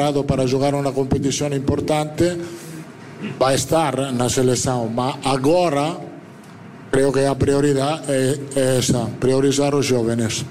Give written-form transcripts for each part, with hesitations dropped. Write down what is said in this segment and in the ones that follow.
preparado para jogar uma competição importante, vai estar na seleção. Mas agora, creio que a prioridade é essa, priorizar os jovens.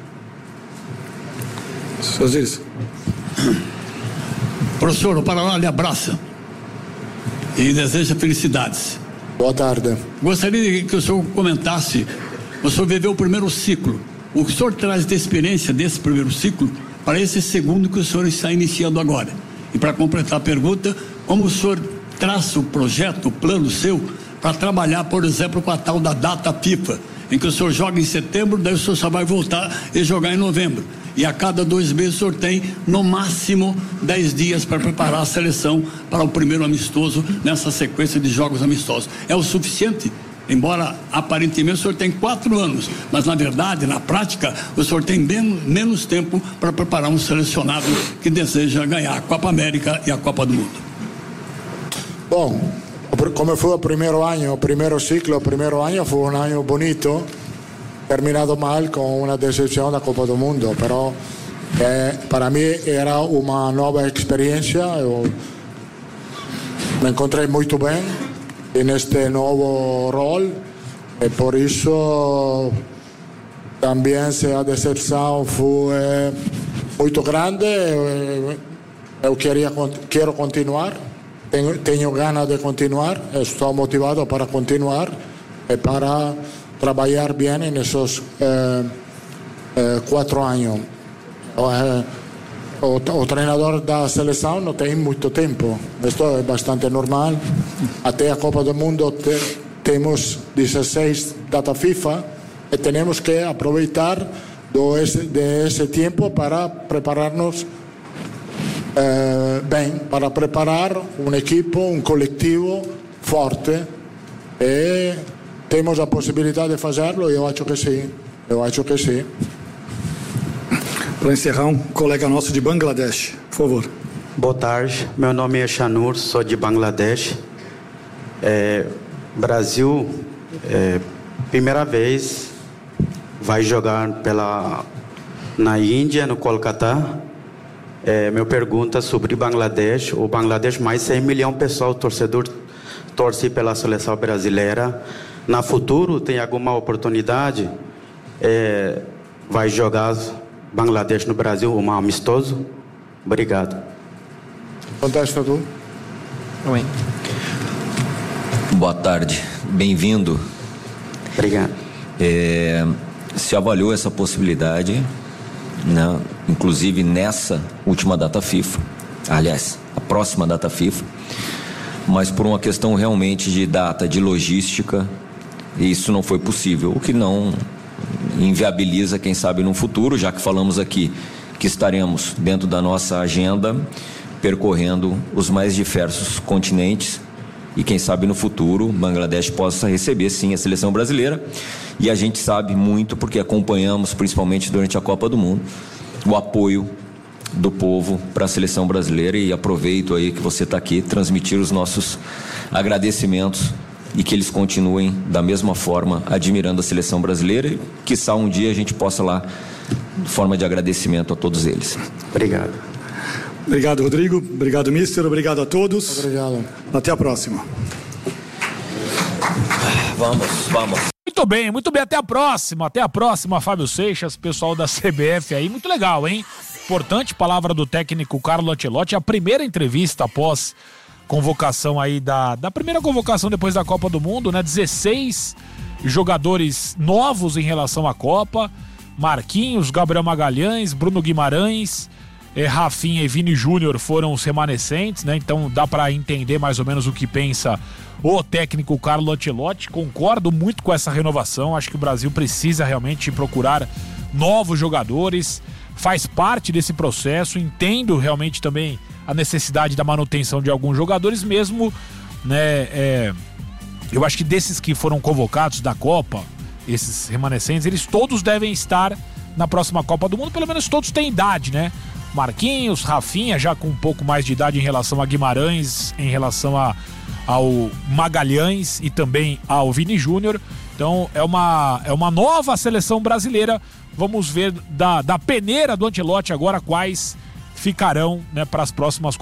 Professor, o Paraná lhe abraça e deseja felicidades. Boa tarde. Gostaria que o senhor comentasse, o senhor viveu o primeiro ciclo, o que o senhor traz de experiência desse primeiro ciclo para esse segundo que o senhor está iniciando agora. E para completar a pergunta, como o senhor traça o projeto, o plano seu, para trabalhar, por exemplo, com a tal da data FIFA, em que o senhor joga em setembro, daí o senhor só vai voltar e jogar em novembro. E a cada 2 meses o senhor tem, no máximo, 10 dias para preparar a seleção para o primeiro amistoso nessa sequência de jogos amistosos. É o suficiente? Embora aparentemente o senhor tem 4 anos, mas na verdade, na prática, o senhor tem menos tempo para preparar um selecionado que deseja ganhar a Copa América e a Copa do Mundo. Bom, como foi o primeiro ano, o primeiro ciclo, o primeiro ano foi um ano bonito, terminado mal com uma decepção da Copa do Mundo, pero para mim era uma nova experiência. Eu me encontrei muito bem neste novo rol e por isso também se a decepção foi muito grande, eu quero continuar, tenho ganas de continuar, estou motivado para continuar e para trabalhar bem nesses 4 anos. O treinador da seleção não tem muito tempo, isto é bastante normal. Até a Copa do Mundo temos 16 data FIFA e temos que aproveitar desse tempo para preparar-nos bem, para preparar um equipo, um coletivo forte, e temos a possibilidade de fazê-lo. Eu acho que sim. Para encerrar, um colega nosso de Bangladesh, por favor. Boa tarde, meu nome é Shanur, sou de Bangladesh. Brasil, primeira vez, vai jogar na Índia, no Kolkata. Minha pergunta sobre Bangladesh. O Bangladesh, mais 100 milhões de pessoas, torcedor, torce pela seleção brasileira. Na futuro, tem alguma oportunidade? Vai jogar Bangladesh no Brasil, um amistoso? Obrigado. Contesta tu. Oi. Boa tarde, bem-vindo. Obrigado. Se avaliou essa possibilidade, né? Inclusive nessa última data FIFA, aliás, a próxima data FIFA, mas por uma questão realmente de data, de logística, isso não foi possível, o que não inviabiliza, quem sabe, no futuro, já que falamos aqui que estaremos dentro da nossa agenda percorrendo os mais diversos continentes e quem sabe no futuro Bangladesh possa receber sim a seleção brasileira. E a gente sabe muito, porque acompanhamos principalmente durante a Copa do Mundo, o apoio do povo para a seleção brasileira, e aproveito aí que você está aqui, transmitir os nossos agradecimentos e que eles continuem da mesma forma admirando a seleção brasileira, e quiçá um dia a gente possa lá, de forma de agradecimento a todos eles. Obrigado. Obrigado, Rodrigo. Obrigado, mister. Obrigado a todos. Obrigado. Até a próxima. Vamos. Muito bem, até a próxima, Fábio Seixas, pessoal da CBF aí, muito legal, hein? Importante palavra do técnico Carlo Ancelotti, a primeira entrevista após convocação aí da primeira convocação depois da Copa do Mundo, né? 16 jogadores novos em relação à Copa, Marquinhos, Gabriel Magalhães, Bruno Guimarães, Rafinha e Vini Júnior foram os remanescentes, né? Então dá para entender mais ou menos o que pensa o técnico Carlo Ancelotti. Concordo muito com essa renovação, acho que o Brasil precisa realmente procurar novos jogadores, faz parte desse processo, entendo realmente também a necessidade da manutenção de alguns jogadores mesmo, né? Eu acho que desses que foram convocados da Copa, esses remanescentes, eles todos devem estar na próxima Copa do Mundo, pelo menos todos têm idade, né? Marquinhos, Rafinha já com um pouco mais de idade em relação a Guimarães, em relação ao Magalhães e também ao Vini Júnior. Então é uma nova seleção brasileira. Vamos ver da peneira do Ancelotti agora quais ficarão, né, para as próximas